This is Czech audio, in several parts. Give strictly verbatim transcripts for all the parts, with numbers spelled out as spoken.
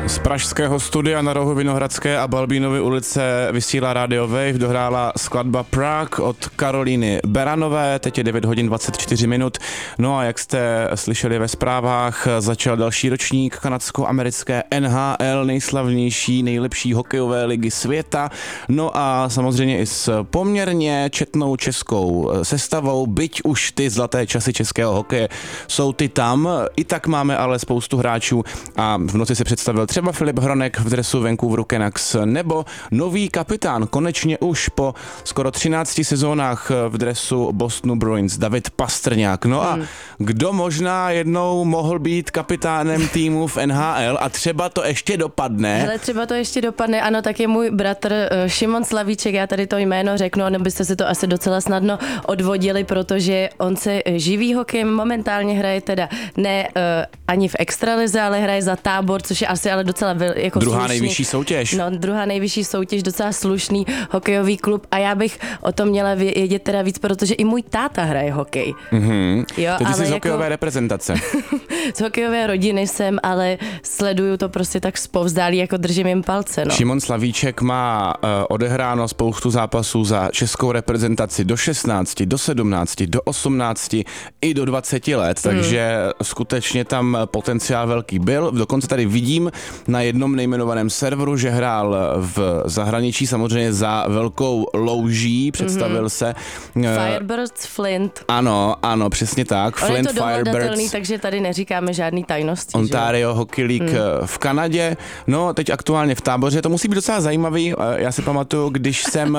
Z pražského studia na rohu Vinohradské a Balbínovy ulice vysílá Radio Wave, dohrála skladba Prague od Karolíny Beranové, teď je devět hodin dvacet čtyři minut. No a jak jste slyšeli ve zprávách, začal další ročník kanadsko-americké N H L, nejslavnější, nejlepší hokejové ligy světa. No a samozřejmě i s poměrně četnou českou sestavou, byť už ty zlaté časy českého hokeje jsou ty tam, i tak máme ale spoustu hráčů a v noci se představil třeba Filip Hronek v dresu Vancouveru Canucks nebo nový kapitán, konečně už po skoro třinácti sezónách v dresu Bostonu Bruins, David Pastrňák. No a hmm. kdo možná jednou mohl být kapitánem týmu v N H L a třeba to ještě dopadne? Hele, třeba to ještě dopadne, ano, tak je můj bratr Šimon Slavíček, já tady to jméno řeknu, nebo byste si to asi docela snadno odvodili, protože on se živí hokejem, momentálně hraje teda ne uh, ani v extralize, ale hraje za Tábor, což je asi ale docela jako druhá slušný, nejvyšší soutěž. No, druhá nejvyšší soutěž, docela slušný hokejový klub a já bych o tom měla vědět teda víc, protože i můj táta hraje hokej. Mm-hmm. Jo, Ty jsi z jako... hokejové reprezentace. Z hokejové rodiny jsem, ale sleduju to prostě tak zpovzdálí, jako držím jim palce. No. Šimon Slavíček má uh, odehráno spoustu zápasů za českou reprezentaci do šestnácti, do sedmnácti, do osmnácti i do dvaceti let, takže hmm. skutečně tam potenciál velký byl. Dokonce tady vidím na jednom nejmenovaném serveru, že hrál v zahraničí, samozřejmě za velkou louží, představil mm-hmm. se. Firebirds Flint. Ano, ano, přesně tak. On Flint je to Firebirds. Takže tady neříkáme žádný tajnosti. Ontario Hockey League mm. v Kanadě. No, teď aktuálně v Táboře. To musí být docela zajímavý. Já si pamatuju, když jsem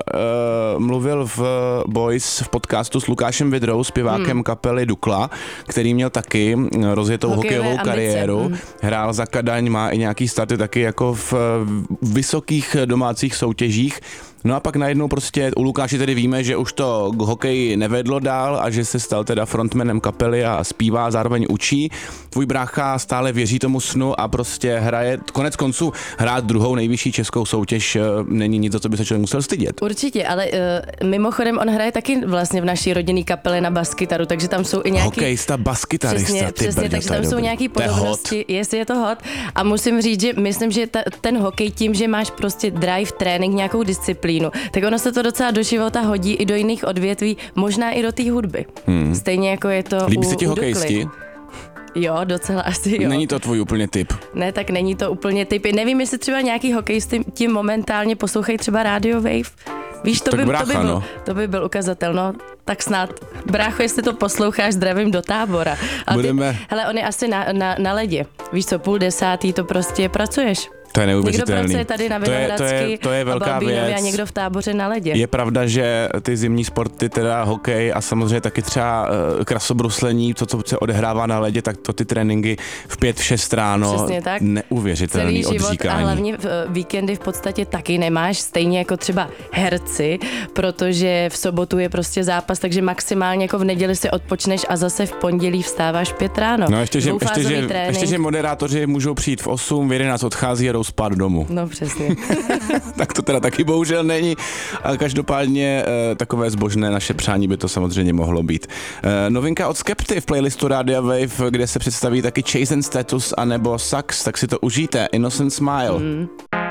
uh, mluvil v Boys v podcastu s Lukášem Vidrou, zpěvákem mm. kapely Dukla, který měl taky rozjetou hokejovou ambice. kariéru. Mm. Hrál za Kadaň, má i nějaký starty taky jako v vysokých domácích soutěžích. No a pak najednou prostě u Lukáše tedy víme, že už to k hokeji nevedlo dál a že se stal teda frontmanem kapely a zpívá, zároveň učí. Tvůj brácha stále věří tomu snu a prostě hraje, konec konců hrát druhou nejvyšší českou soutěž není nic, za co by se člověk musel stydět. Určitě, ale uh, mimochodem on hraje taky vlastně v naší rodinný kapele na baskytaru, takže tam jsou i nějaký... Hokejista, baskytarista, přesně, ty přesně, brďo, takže tam jsou nějaký podobnosti, jestli je to hot. A musím říct, že myslím, že ta, ten hokej tím, že máš prostě drive, trénink, nějakou disciplínu, tak ono se to docela do života hodí i do jiných odvětví, možná i do té hudby. Hmm. Stejně jako je to Líbí u, se ti hokejisti? Jo, docela asi jo. Není to tvůj úplně typ? Ne, tak není to úplně typ. Nevím, jestli třeba nějaký hokejisty tím momentálně poslouchají třeba Radio Wave. Víš, to by, brácha, to, by byl, no. to by byl ukazatel, no. Tak snad. Brácho, jestli to posloucháš, zdravím do Tábora. A Budeme... ty, hele, on je asi na, na, na ledě. Víš co, půl desátý, to prostě pracuješ. To je neuvěřitelný. Někdo pracuje tady na Vinohradsky to je, to je, to je velká a Balbínově věc. A někdo v Táboře na ledě. Je pravda, že ty zimní sporty, teda hokej a samozřejmě taky třeba krasobruslení, to, co se odehrává na ledě, tak to ty tréninky v pět, v šest ráno. Přesně tak. Neuvěřitelný celý odříkání. Život a hlavně v víkendy v podstatě taky nemáš, stejně jako třeba herci, protože v sobotu je prostě zápas, takže maximálně jako v neděli si odpočneš a zase v pondělí vstáváš v pět ráno. No ještě, že, ještě, že, ještě, že moderátoři můžou přijít v osm, v jedenáct odchází a jdou spát domů. No přesně. Tak to teda taky bohužel není. A každopádně e, takové zbožné naše přání by to samozřejmě mohlo být. E, novinka od Skepty v playlistu Radia Wave, kde se představí taky Chase and Status anebo Sucks, tak si to užijte. Innocent Smile. Mm.